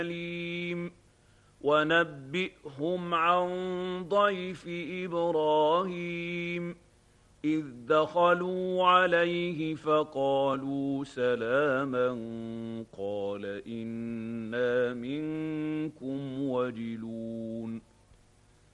عليم. ونبئهم عن ضيف إبراهيم إذ دخلوا عليه فقالوا سلاما قال إنا منكم